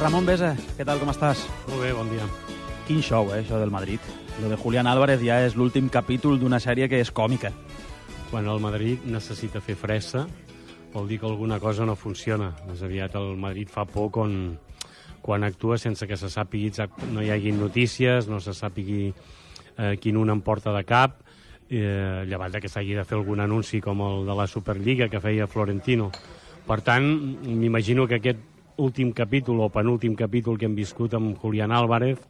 Ramon Besa, què tal, com estàs? Molt bé, bon dia. Quin show, això del Madrid. Lo de Julián Álvarez ja és l'últim capítol d'una sèrie que és còmica. Quan el Madrid necessita fer fressa, vol dir que alguna cosa no funciona. Més aviat el Madrid fa por quan actua sense que se sàpigui, no hi hagi notícies, no se sàpigui quin un en porta de cap, llevat que s'hagi de fer algun anunci com el de la Superliga que feia Florentino. Per tant, m'imagino que aquest últim capítol o penúltim capítol que hem viscut amb Julián Álvarez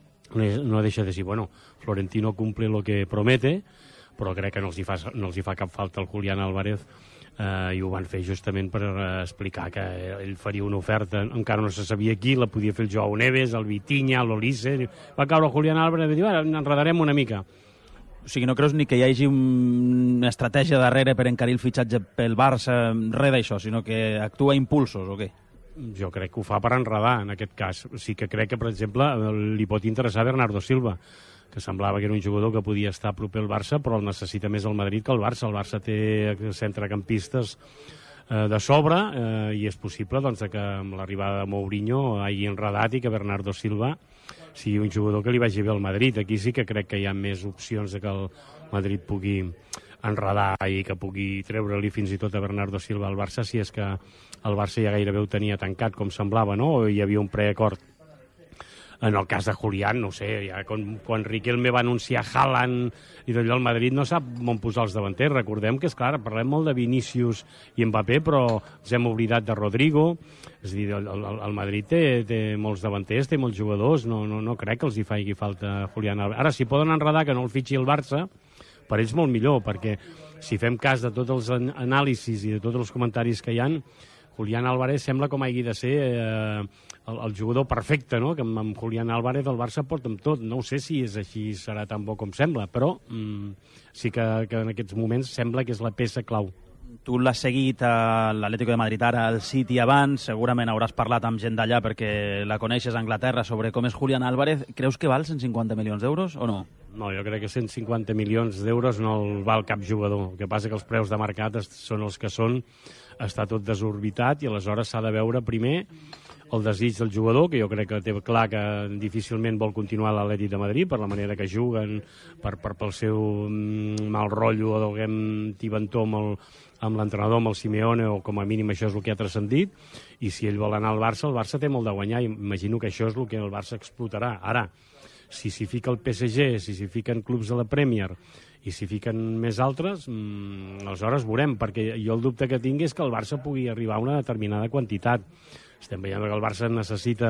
no deixa de dir, bueno, Florentino cumple lo que promete, però crec que no els hi fa cap falta al Julián Álvarez i ho van fer justament per explicar que ell faria una oferta, encara no se sabia qui, la podia fer el Joao Neves, el Vitinha, l'Olise, va caure el Julián Álvarez i dir, bueno, enredarem una mica. O sigui, no creus ni que hi hagi una estratègia darrere per encarir el fitxatge pel Barça, res d'això, sinó que actua a impulsos, o què? Jo crec que ho fa per enredar, en aquest cas. Sí que crec que, per exemple, li pot interessar Bernardo Silva, que semblava que era un jugador que podia estar proper al Barça, però el necessita més el Madrid que el Barça. El Barça té centrecampistes de sobre i és possible doncs, que amb l'arribada de Mourinho hagi enredat i que Bernardo Silva sigui un jugador que li vagi bé al Madrid. Aquí sí que crec que hi ha més opcions de que el Madrid pugui enredar i que pugui treure-li fins i tot a Bernardo Silva al Barça, si és que el Barça ja gairebé ho tenia tancat, com semblava, no? O hi havia un preacord. En el cas de Julián, no sé, ja quan Riquelme va anunciar Haaland i d'allò, el Madrid no sap on posar els davanters. Recordem que, és clar, parlem molt de Vinícius i Mbappé, però ens hem oblidat de Rodrigo. És a dir, el Madrid té molts davanters, té molts jugadors, no crec que els hi faci falta Julián Álvarez. Ara, si poden enredar que no el fitxi el Barça, per ells molt millor, perquè si fem cas de tots els anàlisis i de tots els comentaris que hi ha, Julián Álvarez sembla com hagi de ser el jugador perfecte, no? Que amb Julián Álvarez el Barça porta amb tot. No sé si és així, serà tan bo com sembla, però sí que en aquests moments sembla que és la peça clau. Tu l'has seguit a l'Atlético de Madrid ara, al City abans, segurament hauràs parlat amb gent d'allà perquè la coneixes a Anglaterra sobre com és Julián Álvarez. Creus que val 150 milions d'euros o no? No, jo crec que 150 milions d'euros no el val cap jugador. El que passa que els preus de mercat són els que són, està tot desorbitat i aleshores s'ha de veure primer el desig del jugador, que jo crec que té clar que difícilment vol continuar a l'Atlètic de Madrid per la manera que juguen, pel seu mal rotllo o tibantó amb l'entrenador, amb el Simeone, o com a mínim això és el que ha transcendit, i si ell vol anar al Barça, el Barça té molt de guanyar, i imagino que això és el que el Barça explotarà. Ara, si s'hi fica el PSG, si s'hi fiquen clubs de la Premier i s'hi fiquen més altres, aleshores veurem, perquè jo el dubte que tinc és que el Barça pugui arribar a una determinada quantitat. Estem veient que el Barça necessita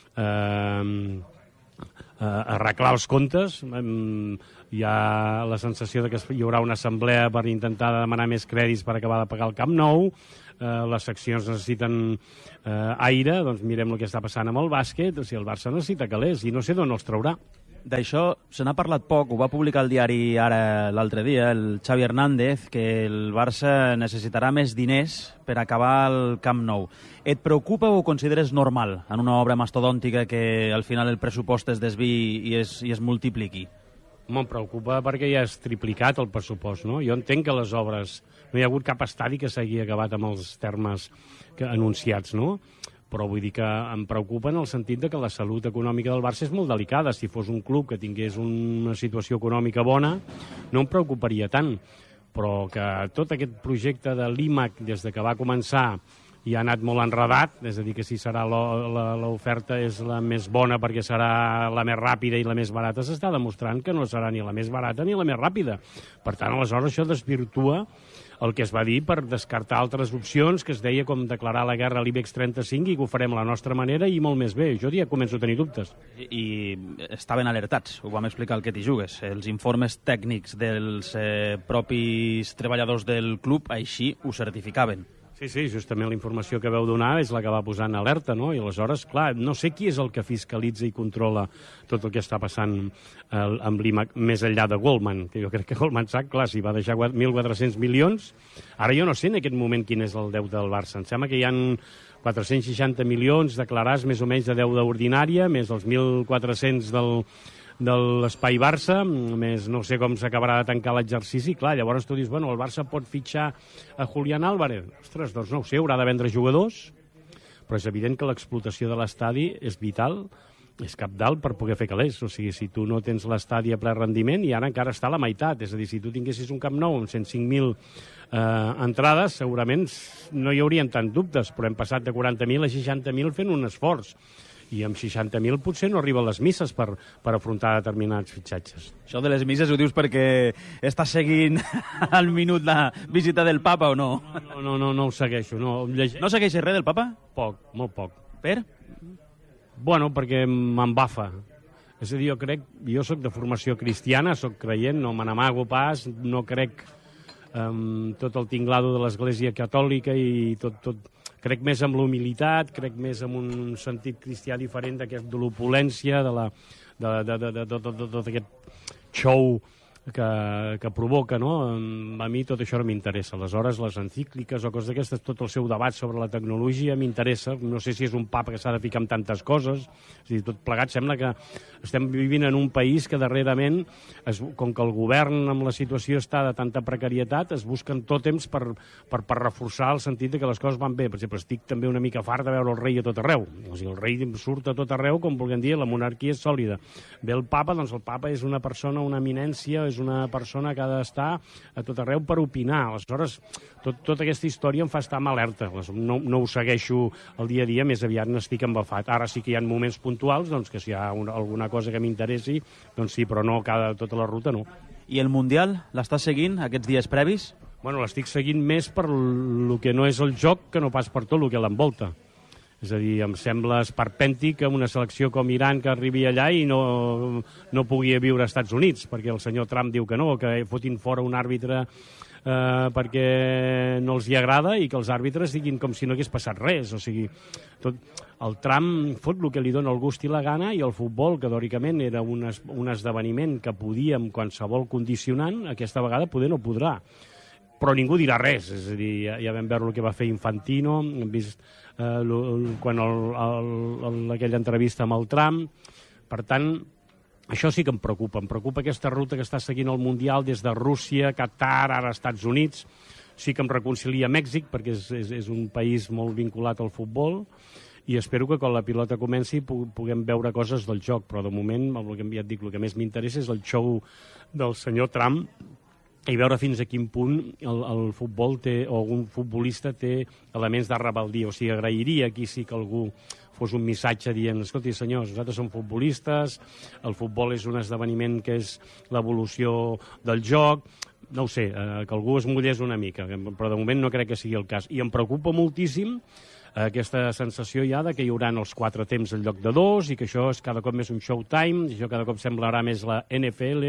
arreglar els comptes. Hi ha la sensació que hi haurà una assemblea per intentar demanar més crèdits per acabar de pagar el Camp Nou. Les seccions necessiten aire, doncs mirem el que està passant amb el bàsquet. O sigui, el Barça necessita calés i no sé d'on els traurà. D'això se n'ha parlat poc, ho va publicar el diari ara l'altre dia, el Xavi Hernández, que el Barça necessitarà més diners per acabar el Camp Nou. Et preocupa o ho consideres normal en una obra mastodòntica que al final el pressupost es desviï i es multipliqui? Me'n preocupa perquè ja és triplicat el pressupost, no? Jo entenc que les obres... No hi ha hagut cap estadi que s'hagi acabat amb els termes anunciats, no? Però vull dir que em preocupa en el sentit de que la salut econòmica del Barça és molt delicada. Si fos un club que tingués una situació econòmica bona, no em preocuparia tant. Però que tot aquest projecte de l'IMAC, des de que va començar, i ha anat molt enredat, és a dir, que si serà l'oferta és la més bona perquè serà la més ràpida i la més barata, s'està demostrant que no serà ni la més barata ni la més ràpida. Per tant, aleshores això desvirtua el que es va dir per descartar altres opcions, que es deia com declarar la guerra a l'IBEX 35 i que ho farem a la nostra manera i molt més bé. Jo ja començo a tenir dubtes. I estaven alertats, ho vam explicar al Que t'hi jugues. Els informes tècnics dels propis treballadors del club així ho certificaven. Sí, justament la informació que vau donar és la que va posar en alerta, no? I aleshores, clar, no sé qui és el que fiscalitza i controla tot el que està passant amb l'IMAC més enllà de Goldman, que jo crec que Goldman Sachs, clar, si va deixar 1.400 milions, ara jo no sé en aquest moment quin és el deute del Barça. Em sembla que hi ha 460 milions declarats més o menys de deute ordinària, més els 1.400 de l'Espai Barça, més no sé com s'acabarà de tancar l'exercici. Clar, llavors tu dius, bueno, el Barça pot fitxar a Julián Álvarez. Ostres, doncs no ho sé, haurà de vendre jugadors, però és evident que l'explotació de l'estadi és vital, és cabdal per poder fer calés. O sigui, si tu no tens l'estadi a ple rendiment, i ara encara està a la meitat, és a dir, si tu tinguessis un Camp Nou amb 105.000 entrades, segurament no hi haurien tant dubtes, però hem passat de 40.000 a 60.000 fent un esforç. I amb 60.000 potser no arriben les misses per afrontar determinats fitxatges. Això de les misses ho dius perquè estàs seguint al minut la visita del papa o no? No ho segueixo. No segueixes res del papa? Poc, molt poc. Per? Bueno, perquè m'embafa. És a dir, jo soc de formació cristiana, soc creient, no me n'amago pas, no crec tot el tinglado de l'Església Catòlica i tot. Crec més en l'humilitat, crec més en un sentit cristià diferent de l'opulència, de tot aquest show que provoca, no? A mi tot això no m'interessa. Aleshores, les encícliques o coses d'aquestes, tot el seu debat sobre la tecnologia m'interessa. No sé si és un papa que s'ha de ficar en tantes coses. És a dir, tot plegat sembla que estem vivint en un país que darrerament, com que el govern amb la situació està de tanta precarietat, es busquen tòtems per reforçar el sentit de que les coses van bé. Per exemple, estic també una mica fart de veure el rei a tot arreu. O sigui, el rei surt a tot arreu, com vulguem dir, la monarquia és sòlida. Ve el papa, doncs el papa és una persona, una eminència, és una persona que ha d'estar a tot arreu per opinar. Aleshores, tota aquesta història em fa estar en alerta. No ho segueixo el dia a dia, més aviat n'estic embafat. Ara sí que hi ha moments puntuals, doncs que si hi ha alguna cosa que m'interessi, doncs sí, però no tota la ruta no. I el Mundial, l'estàs seguint aquests dies previs? Bueno, l'estic seguint més per el que no és el joc que no pas per tot el que l'envolta. És a dir, em sembla esperpèntic que una selecció com Iran que arribi allà i no pugui viure als Estats Units, perquè el senyor Trump diu que no, que fotin fora un àrbitre perquè no els hi agrada i que els àrbitres diguin com si no hagués passat res. O sigui, el Trump fot el que li dona el gust i la gana, i el futbol, que teòricament era un esdeveniment que podia amb qualsevol condicionant, aquesta vegada poder no podrà. Però ningú dirà res, és a dir, ja vam veure el que va fer Infantino, hem vist quan aquella entrevista amb el Trump. Per tant, això sí que em preocupa aquesta ruta que està seguint el Mundial des de Rússia, Qatar, ara Estats Units. Sí que em reconcilia Mèxic, perquè és un país molt vinculat al futbol, i espero que quan la pilota comenci puguem veure coses del joc, però de moment, ja et dic, el que més m'interessa és el show del senyor Trump, i veure fins a quin punt el futbol té, o un futbolista té elements de rebel·lia. O sigui, agrairia aquí sí que algú fos un missatge dient, escolti, senyors, nosaltres som futbolistes, el futbol és un esdeveniment que és l'evolució del joc, no ho sé, que algú es mullés una mica, però de moment no crec que sigui el cas. I em preocupa moltíssim aquesta sensació ja de que hi haurà els 4 temps en lloc de 2 i que això és cada cop més un showtime, i això cada cop semblarà més la NFL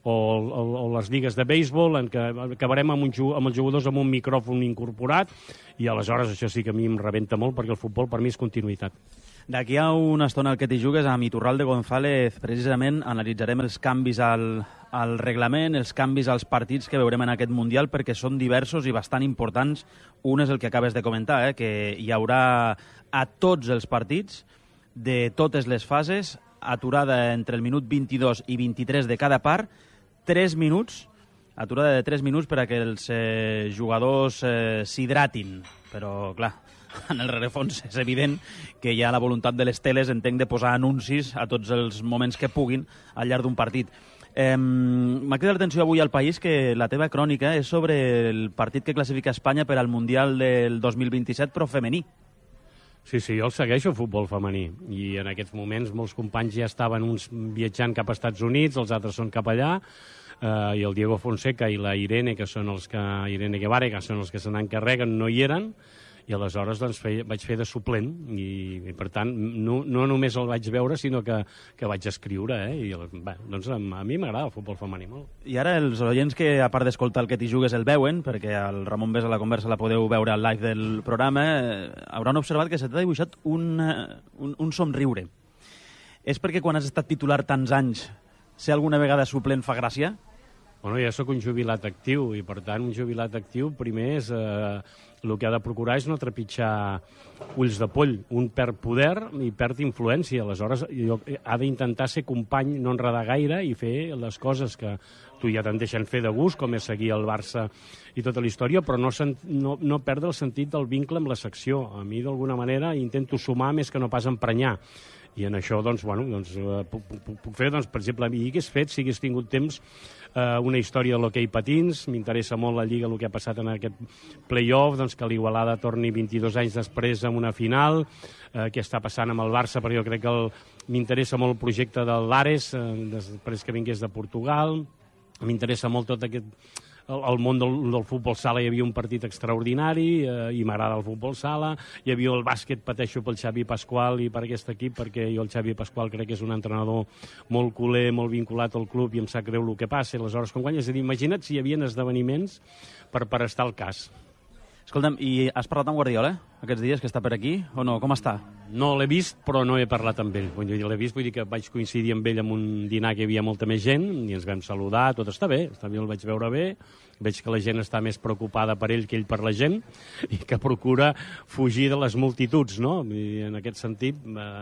o les lligues de béisbol, en què acabarem amb els jugadors amb un micròfon incorporat, i aleshores això sí que a mi em rebenta molt, perquè el futbol per mi és continuïtat. D'aquí a una estona al que t'hi jugues, amb Iturralde González, precisament analitzarem els canvis al reglament, els canvis als partits que veurem en aquest Mundial, perquè són diversos i bastant importants. Un és el que acabes de comentar, que hi haurà a tots els partits, de totes les fases, aturada entre el minut 22 i 23 de cada part, 3 minuts, aturada de 3 minuts per a que els jugadors s'hidratin. Però, clar, en el rerefons és evident que hi ha la voluntat de les teles, entenc, de posar anuncis a tots els moments que puguin al llarg d'un partit. M'ha cridat l'atenció avui al País que la teva crònica és sobre el partit que classifica Espanya per al Mundial del 2027, però femení. Sí, jo el segueixo, el futbol femení, i en aquests moments molts companys ja estaven uns viatjant cap als Estats Units, els altres són cap allà, i el Diego Fonseca i la Irene Guevara, que són els que se n'encarreguen, no hi eren, i aleshores doncs, vaig fer de suplent, i per tant no només el vaig veure, sinó que vaig escriure, i doncs a mi m'agrada el futbol femení molt. I ara els oients que, a part d'escoltar el que t'hi jugues, el veuen, perquè el Ramon Besa la conversa la podeu veure al live del programa, hauran observat que se t'ha dibuixat un somriure. És perquè quan has estat titular tants anys, ser alguna vegada suplent fa gràcia? Bueno, ja sóc un jubilat actiu i, per tant, un jubilat actiu primer és... el que ha de procurar és no trepitjar ulls de poll. Un perd poder i perd influència. Aleshores, ha d'intentar ser company, no enredar gaire i fer les coses que tu ja te'n deixen fer de gust, com és seguir el Barça i tota la història, però no perdre el sentit del vincle amb la secció. A mi, d'alguna manera, intento sumar més que no pas emprenyar. I en això, doncs, puc fer, doncs, per exemple, i hagués fet, si hagués tingut temps, una història de l'hoquei patins. M'interessa molt la Lliga, el que ha passat en aquest play-off, doncs, que l'Igualada torni 22 anys després a una final, què està passant amb el Barça, perquè jo crec que m'interessa molt el projecte de l'Ares, després que vingués de Portugal. M'interessa molt tot aquest... Al món del futbol sala hi havia un partit extraordinari i m'agrada el futbol sala. Hi havia el bàsquet, pateixo pel Xavi Pasqual i per aquest equip, perquè jo el Xavi Pasqual crec que és un entrenador molt culer, molt vinculat al club i em sap greu el que passa. Aleshores, com guanya, és a dir, imagina't si hi havia esdeveniments per estar al cas. Escolta'm, i has parlat amb Guardiola aquests dies, que està per aquí, o no? Com està? No l'he vist, però no he parlat amb ell. L'he vist, vull dir que vaig coincidir amb ell en un dinar que hi havia molta més gent i ens vam saludar, tot està bé, el vaig veure bé, veig que la gent està més preocupada per ell que ell per la gent i que procura fugir de les multituds, no? I en aquest sentit...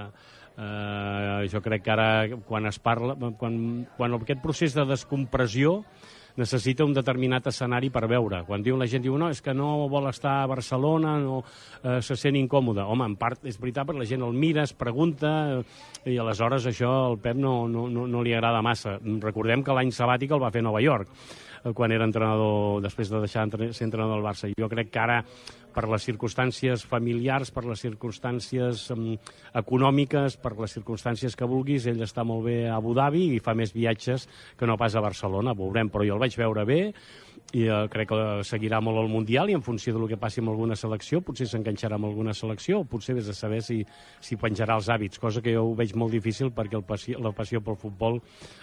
jo crec que ara, quan es parla... Quan aquest procés de descompressió necessita un determinat escenari per veure. Quan la gent diu, no, és que no vol estar a Barcelona, no se sent incòmode. Home, en part és veritat, perquè la gent el mira, es pregunta, i aleshores això al Pep no li agrada massa. Recordem que l'any sabàtic el va fer a Nova York, quan era entrenador, després de deixar de ser entrenador del Barça. Jo crec que ara, per les circumstàncies familiars, per les circumstàncies econòmiques, per les circumstàncies que vulguis, ell està molt bé a Abu Dhabi i fa més viatges que no pas a Barcelona. Veurem, però jo el vaig veure bé i crec que seguirà molt el Mundial i en funció del que passi amb alguna selecció, potser s'enganxarà amb alguna selecció o potser vés a saber si penjarà els hàbits, cosa que jo ho veig molt difícil perquè la passió pel futbol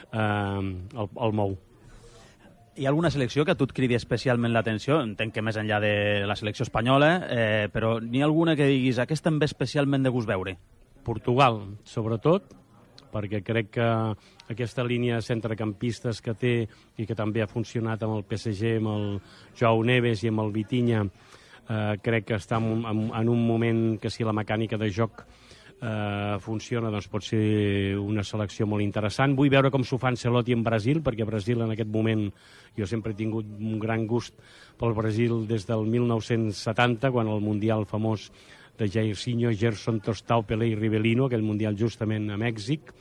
el mou. Hi ha alguna selecció que a tu et cridi especialment l'atenció? Entenc que més enllà de la selecció espanyola, però n'hi ha alguna que diguis aquesta em ve especialment de gust veure? Portugal, sobretot, perquè crec que aquesta línia de centrecampistes que té i que també ha funcionat amb el PSG, amb el Joao Neves i amb el Vitinha, crec que està en un moment que si la mecànica de joc funciona, doncs pot ser una selecció molt interessant. Vull veure com s'ho fa Ancelotti en Brasil, perquè Brasil en aquest moment, jo sempre he tingut un gran gust pel Brasil des del 1970, quan el Mundial famós de Jairzinho, Gerson, Tostao, Pelé i Rivellino, aquell Mundial justament a Mèxic.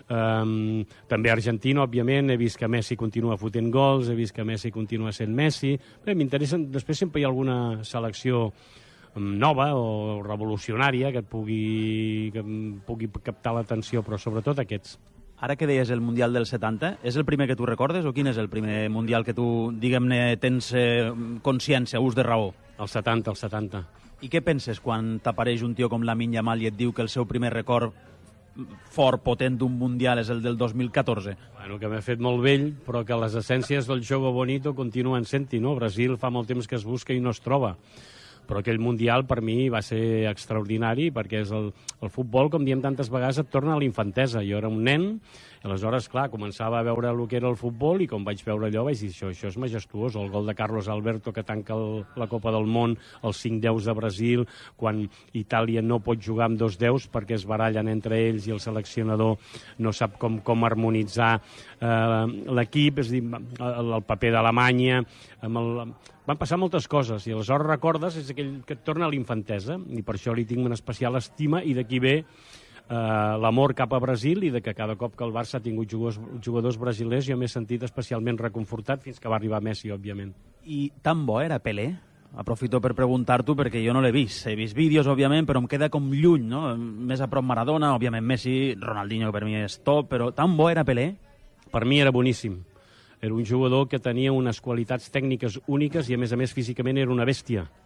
També a Argentina, òbviament, he vist que Messi continua fotent gols, he vist que Messi continua sent Messi. Bé, m'interessa, després sempre hi ha alguna selecció nova o revolucionària que pugui captar l'atenció, però sobretot aquests. Ara que deies el Mundial del 70, és el primer que tu recordes o quin és el primer Mundial que tu, diguem-ne, tens consciència, ús de raó? El 70. I què penses quan t'apareix un tio com Lamine Yamal i et diu que el seu primer record fort, potent d'un Mundial és el del 2014? Bueno, que m'he fet molt vell, però que les essències del jogo bonito continuen sent-hi, no? Brasil fa molt temps que es busca i no es troba. Però aquell Mundial per mi va ser extraordinari perquè és el futbol, com diem tantes vegades, et torna a la infantesa. Jo era un nen, i aleshores, clar, començava a veure el que era el futbol i com vaig veure allò vaig dir, això és majestuós. El gol de Carlos Alberto que tanca la Copa del Món, els 5-10 de Brasil, quan Itàlia no pot jugar amb 2-10 perquè es barallen entre ells i el seleccionador no sap com harmonitzar l'equip, és a dir, el paper d'Alemanya, van passar moltes coses i aleshores recordes, és aquell que et torna a l'infantesa i per això li tinc una especial estima i d'aquí ve l'amor cap a Brasil i de que cada cop que el Barça ha tingut jugadors brasilers jo m'he sentit especialment reconfortat fins que va arribar Messi, òbviament. I tan bo era Pelé? Aprofito per preguntar-t'ho perquè jo no l'he vist. He vist vídeos, òbviament, però em queda com lluny, no? Més a prop Maradona, òbviament Messi, Ronaldinho, que per mi és top, però tan bo era Pelé? Per mi era boníssim. Era un jugador que tenia unes qualitats tècniques úniques i, a més físicament era una bèstia.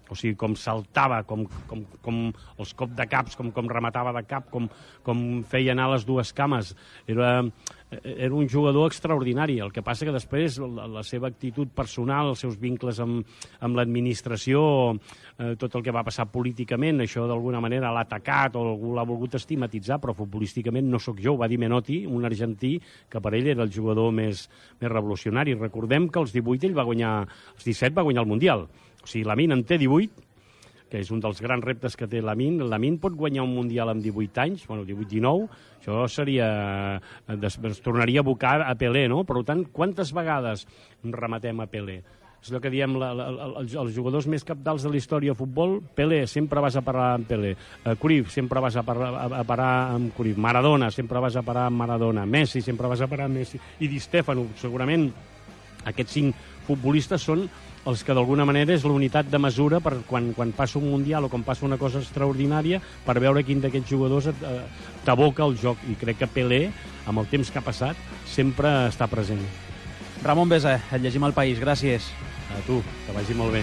O sigui, com saltava, com els cop de caps, com rematava de cap, com feia anar les dues cames. Era un jugador extraordinari. El que passa que després la seva actitud personal, els seus vincles amb l'administració, tot el que va passar políticament, això d'alguna manera l'ha atacat o algú l'ha volgut estigmatitzar, però futbolísticament no sóc jo, ho va dir Menotti, un argentí que per ell era el jugador més revolucionari. Recordem que als 18 ell va guanyar, als 17 va guanyar el Mundial. O sigui, Lamine en té 18, que és un dels grans reptes que té Lamine. Lamine pot guanyar un Mundial amb 18 anys, bueno, 18-19, això seria... es tornaria a abocar a Pelé, no? Per tant, quantes vegades rematem a Pelé? És el que diem, els jugadors més capdals de la història de futbol, Pelé, sempre vas a parar amb Pelé. Cruyff, sempre vas a parar amb Cruyff. Maradona, sempre vas a parar amb Maradona. Messi, sempre vas a parar amb Messi. I Di Stefano, segurament, aquests 5 futbolistes són els que d'alguna manera és l'unitat de mesura per quan passa un Mundial o quan passa una cosa extraordinària per veure quin d'aquests jugadors t'aboca el joc. I crec que Pelé, amb el temps que ha passat, sempre està present. Ramon Besa, et llegim al País. Gràcies. A tu, que vagi molt bé.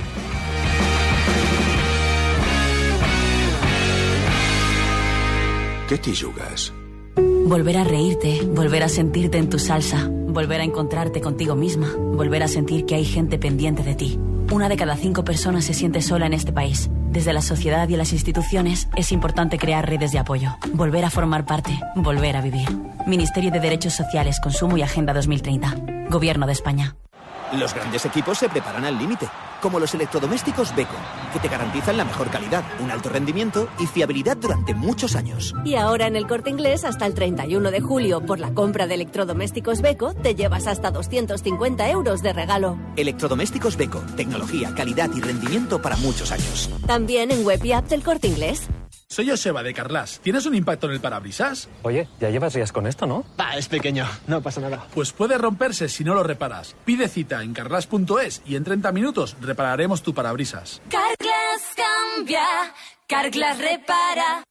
¿Qué t'hi jugues? Volver a reírte, volver a sentirte en tu salsa, volver a encontrarte contigo misma, volver a sentir que hay gente pendiente de ti. 1 de cada 5 personas se siente sola en este país. Desde la sociedad y las instituciones es importante crear redes de apoyo, volver a formar parte, volver a vivir. Ministerio de Derechos Sociales, Consumo y Agenda 2030. Gobierno de España. Los grandes equipos se preparan al límite, como los electrodomésticos Beko, que te garantizan la mejor calidad, un alto rendimiento y fiabilidad durante muchos años. Y ahora en El Corte Inglés, hasta el 31 de julio, por la compra de electrodomésticos Beko, te llevas hasta 250 euros de regalo. Electrodomésticos Beko, tecnología, calidad y rendimiento para muchos años. También en web y app del Corte Inglés. Soy Joseba de Carlas. ¿Tienes un impacto en el parabrisas? Oye, ya llevas días con esto, ¿no? Va, es pequeño, no pasa nada. Pues puede romperse si no lo reparas. Pide cita en carglass.es y en 30 minutos repararemos tu parabrisas. Carglass cambia, Carglass repara.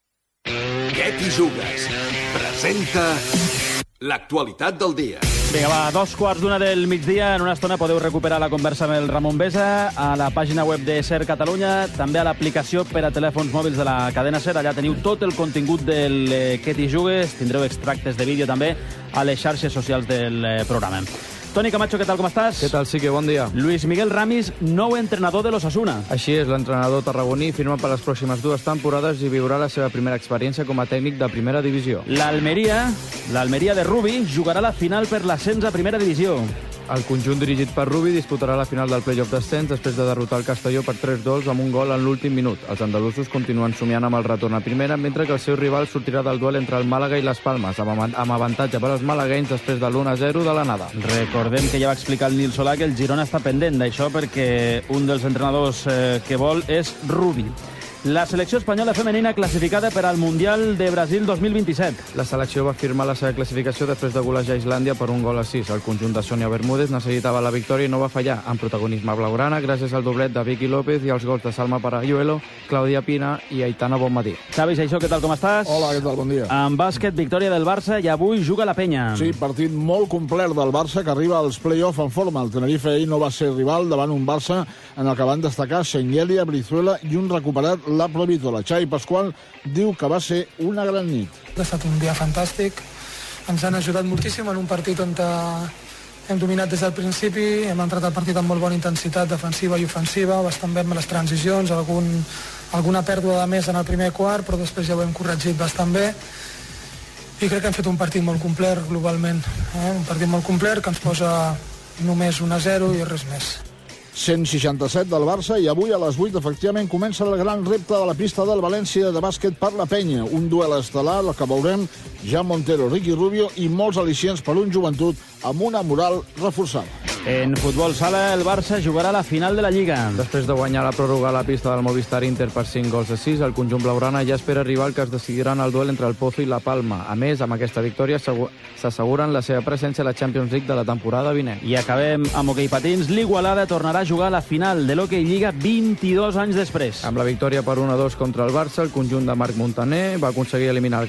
Què t'hi jugues? Presenta l'actualitat del dia. Vinga, va, 2:15 del migdia. En una estona podeu recuperar la conversa amb el Ramon Besa a la pàgina web de SER Catalunya, també a l'aplicació per a telèfons mòbils de la cadena SER. Allà teniu tot el contingut del Què t'hi jugues. Tindreu extractes de vídeo també a les xarxes socials del programa. Toni Camacho, què tal, com estàs? Què tal, Sique? Bon dia. Luis Miguel Ramis, nou entrenador de l'Osasuna. Així és, l'entrenador tarragoní firma per les pròximes 2 temporades i viurà la seva primera experiència com a tècnic de primera divisió. L'Almeria de Rubi jugarà la final per l'ascens a primera divisió. El conjunt dirigit per Rubi disputarà la final del play-off d'ascens després de derrotar el Castelló per 3-2 amb un gol en l'últim minut. Els andalusos continuen somiant amb el retorn a primera, mentre que el seu rival sortirà del duel entre el Màlaga i les Palmes, amb avantatge per als malaguenys després de l'1-0 de l'anada. Recordem que ja va explicar el Nil Solà que el Girona està pendent d'això perquè un dels entrenadors que vol és Rubi. La selecció espanyola femenina classificada per al Mundial de Brasil 2027. La selecció va firmar la seva classificació després de golejar Islàndia per 1-6. El conjunt de Sonia Bermúdez necessitava la victòria i no va fallar, amb protagonisme blaugrana gràcies al doblet de Vicky López i als gols de Salma Parayuelo, Clàudia Pina i Aitana Bonmatí. Xavi Seixó, què tal, com estàs? Hola, què tal, bon dia. En bàsquet, victòria del Barça i avui juga la Penya. Sí, partit molt complet del Barça que arriba als play-off en forma. El Tenerife ahir no va ser rival davant un Barça en el que van destacar Senghelia, Brizuela i un recuperat La Provítola. Xavi Pasqual diu que va ser una gran nit. Ha estat un dia fantàstic, ens han ajudat moltíssim en un partit on hem dominat des del principi, hem entrat al partit amb molt bona intensitat defensiva i ofensiva, bastant bé amb les transicions, alguna pèrdua de més en el primer quart, però després ja ho hem corregit bastant bé i crec que hem fet un partit molt complet globalment, un partit molt complet que ens posa només 1-0 i res més. 167 del Barça i avui a les 8 efectivament comença el gran repte de la pista del València de bàsquet per la Penya. Un duel estel·lar, el que veurem Jan Montero, Ricky Rubio i molts al·licients per un joventut amb una moral reforçada. En futbol sala, el Barça jugarà la final de la Lliga. Després de guanyar la pròrroga a la pista del Movistar Inter per 5-6, el conjunt blaugrana ja espera rival que es decidiran el duel entre el Pozo i la Palma. A més, amb aquesta victòria s'asseguren la seva presència a la Champions League de la temporada vinent. I acabem amb hoquei patins. L'Igualada tornarà a jugar a la final de l'Hockey Lliga 22 anys després. Amb la victòria per 1-2 contra el Barça, el conjunt de Marc Montaner va aconseguir eliminar el